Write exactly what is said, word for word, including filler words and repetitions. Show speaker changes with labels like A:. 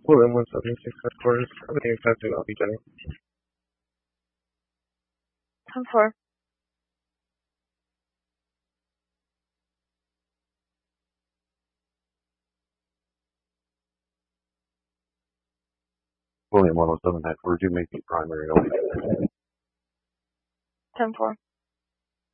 A: William one seventy-six headquarters. Everything affected, I'll be getting.
B: ten four.
C: William one oh seven headquarters, you make me primary.
B: ten four.